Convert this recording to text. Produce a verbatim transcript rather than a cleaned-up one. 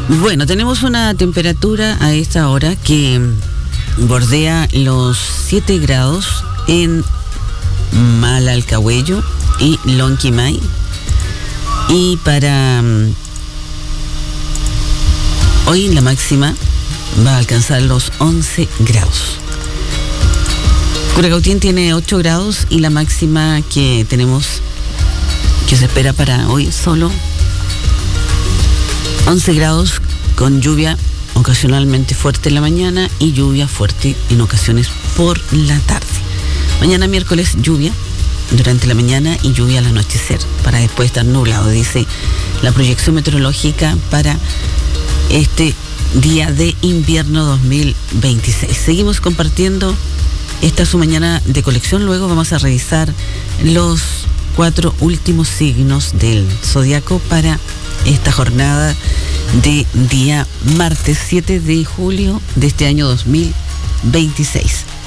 Bueno, tenemos una temperatura a esta hora que bordea los siete grados en Malalcahuello y Lonquimay. Y para um, hoy la máxima va a alcanzar los once grados. Curacautín tiene ocho grados y la máxima que tenemos, que se espera para hoy, solo once grados, con lluvia ocasionalmente fuerte en la mañana y lluvia fuerte en ocasiones por la tarde. Mañana miércoles lluvia durante la mañana y lluvia al anochecer, para después estar nublado, dice la proyección meteorológica para este día de invierno dos mil veintiséis. Seguimos compartiendo esta su mañana de colección. Luego vamos a revisar los cuatro últimos signos del zodiaco para esta jornada de día martes siete de julio de este año dos mil veintiséis.